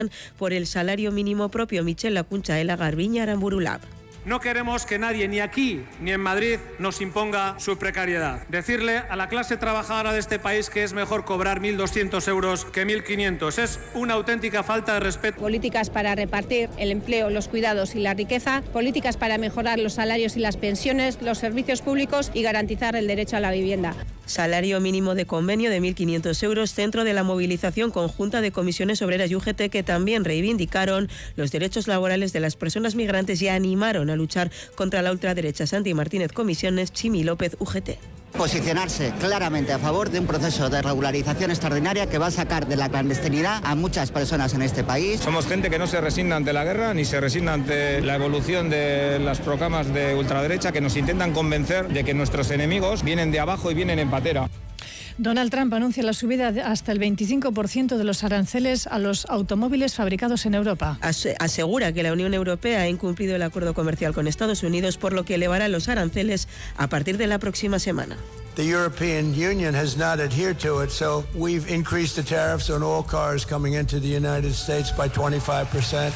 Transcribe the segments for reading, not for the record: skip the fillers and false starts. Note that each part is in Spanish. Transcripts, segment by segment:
por el salario mínimo propio. Michel Lakunchaela Garbiña Aramburulab. No queremos que nadie, ni aquí ni en Madrid, nos imponga su precariedad. Decirle a la clase trabajadora de este país que es mejor cobrar 1.200 euros que 1.500 es una auténtica falta de respeto. Políticas para repartir el empleo, los cuidados y la riqueza, políticas para mejorar los salarios y las pensiones, los servicios públicos y garantizar el derecho a la vivienda. Salario mínimo de convenio de 1.500 euros, centro de la movilización conjunta de comisiones obreras y UGT, que también reivindicaron los derechos laborales de las personas migrantes y animaron a luchar contra la ultraderecha. Santi Martínez, Comisiones, Chimi López, UGT. Posicionarse claramente a favor de un proceso de regularización extraordinaria que va a sacar de la clandestinidad a muchas personas en este país. Somos gente que no se resigna ante la guerra ni se resigna ante la evolución de las proclamas de ultraderecha que nos intentan convencer de que nuestros enemigos vienen de abajo y vienen en patera. Donald Trump anuncia la subida de hasta el 25% de los aranceles a los automóviles fabricados en Europa. Asegura que la Unión Europea ha incumplido el acuerdo comercial con Estados Unidos, por lo que elevará los aranceles a partir de la próxima semana. The European Union has not adhered to it, so we've increased the tariffs on all cars coming into the United States by 25%.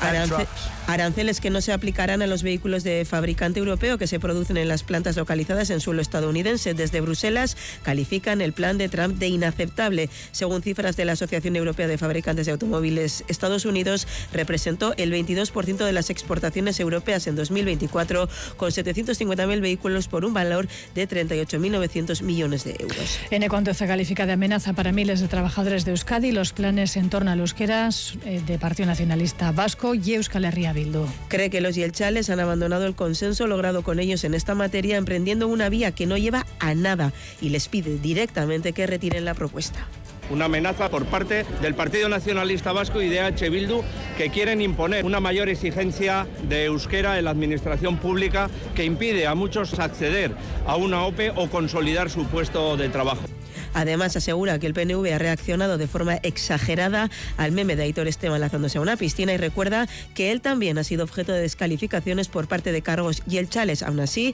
Aranceles que no se aplicarán a los vehículos de fabricante europeo que se producen en las plantas localizadas en suelo estadounidense. Desde Bruselas califican el plan de Trump de inaceptable. Según cifras de la Asociación Europea de Fabricantes de Automóviles, Estados Unidos representó el 22% de las exportaciones europeas en 2024, con 750.000 vehículos por un valor de 38.900 millones de euros. Eneco Antoza califica de amenaza para miles de trabajadores de Euskadi los planes en torno al euskera de Partido Nacionalista Vasco y Euskal Herria Bildu. Cree que los jeltzales han abandonado el consenso logrado con ellos en esta materia, emprendiendo una vía que no lleva a nada, y les pide directamente que retiren la propuesta. Una amenaza por parte del Partido Nacionalista Vasco y de EH Bildu, que quieren imponer una mayor exigencia de euskera en la administración pública que impide a muchos acceder a una OPE o consolidar su puesto de trabajo. Además, asegura que el PNV ha reaccionado de forma exagerada al meme de Aitor Esteban lanzándose a una piscina, y recuerda que él también ha sido objeto de descalificaciones por parte de cargos jeltzales. Aún así,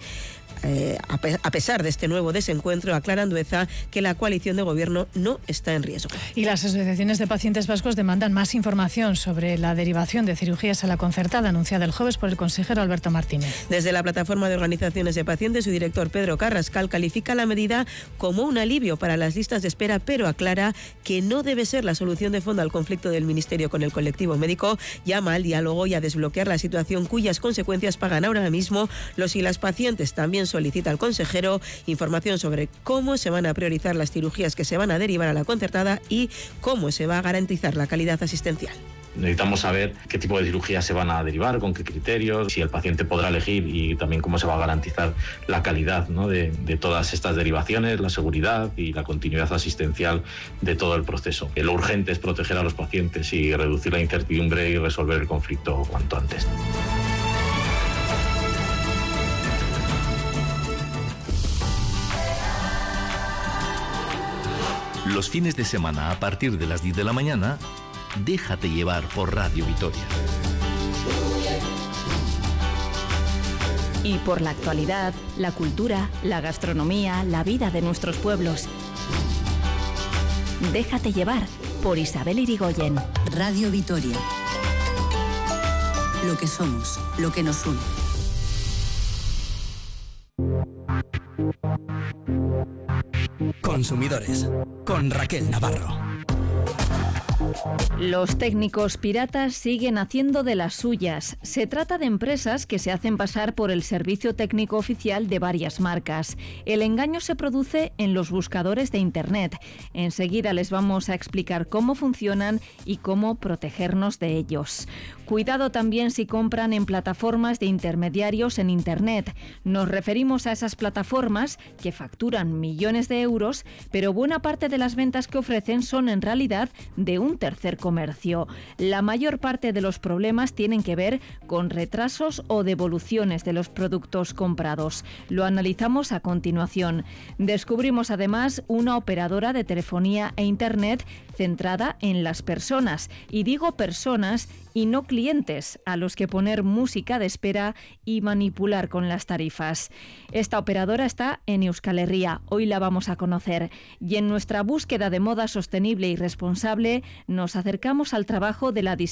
a pesar de este nuevo desencuentro, aclara Andueza que la coalición de gobierno no está en riesgo. Y las asociaciones de pacientes vascos demandan más información sobre la derivación de cirugías a la concertada anunciada el jueves por el consejero Alberto Martínez. Desde la plataforma de organizaciones de pacientes, su director Pedro Carrascal califica la medida como un alivio para las listas de espera, pero aclara que no debe ser la solución de fondo al conflicto del Ministerio con el colectivo médico. Llama al diálogo y a desbloquear la situación cuyas consecuencias pagan ahora mismo los y las pacientes. También solicita al consejero información sobre cómo se van a priorizar las cirugías que se van a derivar a la concertada y cómo se va a garantizar la calidad asistencial. Necesitamos saber qué tipo de cirugías se van a derivar, con qué criterios, si el paciente podrá elegir y también cómo se va a garantizar la calidad, ¿no?, de todas estas derivaciones, la seguridad y la continuidad asistencial de todo el proceso. Lo urgente es proteger a los pacientes y reducir la incertidumbre y resolver el conflicto cuanto antes. Los fines de semana a partir de las 10 de la mañana, déjate llevar por Radio Vitoria. Y por la actualidad, la cultura, la gastronomía, la vida de nuestros pueblos. Déjate llevar por Isabel Irigoyen. Radio Vitoria. Lo que somos, lo que nos une. Consumidores, con Raquel Navarro. Los técnicos piratas siguen haciendo de las suyas. Se trata de empresas que se hacen pasar por el servicio técnico oficial de varias marcas. El engaño se produce en los buscadores de Internet. Enseguida les vamos a explicar cómo funcionan y cómo protegernos de ellos. Cuidado también si compran en plataformas de intermediarios en Internet. Nos referimos a esas plataformas que facturan millones de euros, pero buena parte de las ventas que ofrecen son en realidad de un tercer comercio. La mayor parte de los problemas tienen que ver con retrasos o devoluciones de los productos comprados. Lo analizamos a continuación. Descubrimos además una operadora de telefonía e Internet centrada en las personas. Y digo personas y no clientes a los que poner música de espera y manipular con las tarifas. Esta operadora está en Euskal Herria, hoy la vamos a conocer. Y en nuestra búsqueda de moda sostenible y responsable nos acercamos al trabajo de la